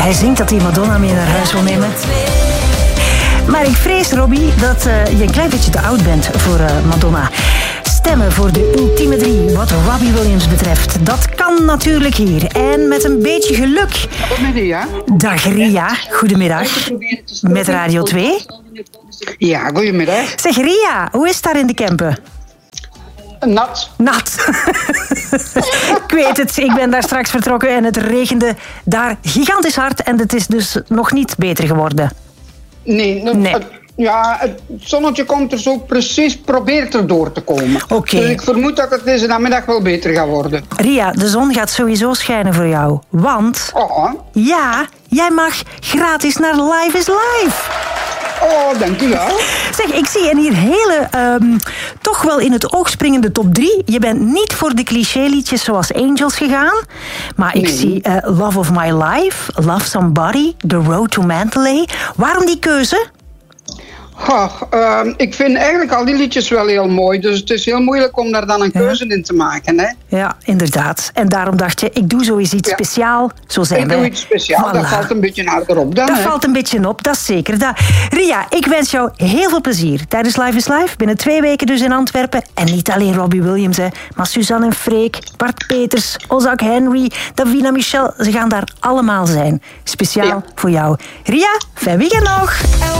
Hij zingt dat hij Madonna mee naar huis wil nemen. Maar ik vrees, Robbie, dat je een klein beetje te oud bent voor Madonna. Stemmen voor de ultieme 3, wat Robbie Williams betreft. Dat kan natuurlijk hier. En met een beetje geluk... Met Ria. Dag Ria, goedemiddag. Met Radio 2. Ja, goedemiddag. Zeg Ria, hoe is het daar in de Kempen? Nat. Nat. Ik weet het, ik ben daar straks vertrokken en het regende daar gigantisch hard. En het is dus nog niet beter geworden. Nee. Het zonnetje komt er zo precies, probeert er door te komen. Oké. Dus ik vermoed dat het deze namiddag wel beter gaat worden. Ria, de zon gaat sowieso schijnen voor jou. Want, ja, jij mag gratis naar Live is Live. Oh, dankjewel. Zeg, ik zie een hier hele, toch wel in het oog springende top 3. Je bent niet voor de cliché-liedjes zoals Angels gegaan. Maar ik zie Love of My Life, Love Somebody, The Road to Mandalay. Waarom die keuze? Ik vind eigenlijk al die liedjes wel heel mooi. Dus het is heel moeilijk om daar dan een keuze in te maken. Hè? Ja, inderdaad. En daarom dacht je, ik doe zoiets speciaal. Zo zijn wij. Ik doe iets speciaal. Voilà. Dat valt een beetje harder op dan. Dat valt een beetje op, dat is zeker. Ria, ik wens jou heel veel plezier tijdens Live is Live. Binnen 2 weken dus in Antwerpen. En niet alleen Robbie Williams, maar Suzanne en Freek, Bart Peters, Ozak Henry, Davina Michel. Ze gaan daar allemaal zijn. Speciaal voor jou. Ria, fijn weekend nog.